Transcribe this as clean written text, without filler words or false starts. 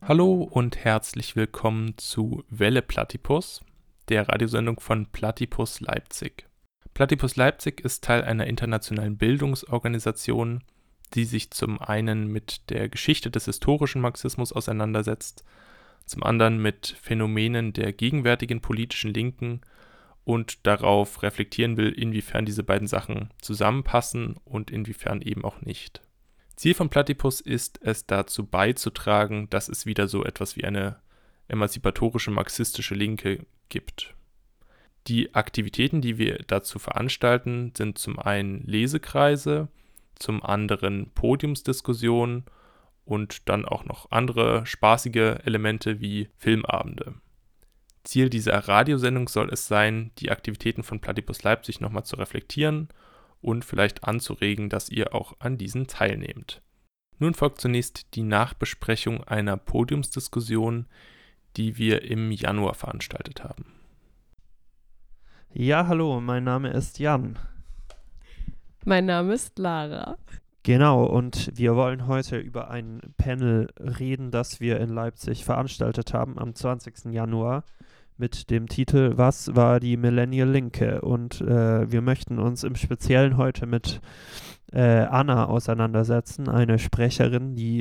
Hallo und herzlich willkommen zu Welle Platypus, der Radiosendung von Platypus Leipzig. Platypus Leipzig ist Teil einer internationalen Bildungsorganisation, die sich zum einen mit der Geschichte des historischen Marxismus auseinandersetzt, zum anderen mit Phänomenen der gegenwärtigen politischen Linken und darauf reflektieren will, inwiefern diese beiden Sachen zusammenpassen und inwiefern eben auch nicht. Ziel von Platypus ist es, dazu beizutragen, dass es wieder so etwas wie eine emanzipatorische marxistische Linke gibt. Die Aktivitäten, die wir dazu veranstalten, sind zum einen Lesekreise, zum anderen Podiumsdiskussionen und dann auch noch andere spaßige Elemente wie Filmabende. Ziel dieser Radiosendung soll es sein, die Aktivitäten von Platypus Leipzig nochmal zu reflektieren und vielleicht anzuregen, dass ihr auch an diesen teilnehmt. Nun folgt zunächst die Nachbesprechung einer Podiumsdiskussion, die wir im Januar veranstaltet haben. Ja, hallo, mein Name ist Jan. Mein Name ist Lara. Genau, und wir wollen heute über ein Panel reden, das wir in Leipzig veranstaltet haben am 20. Januar mit dem Titel Was war die Millennial Linke? Und wir möchten uns im Speziellen heute mit Anna auseinandersetzen, eine Sprecherin, die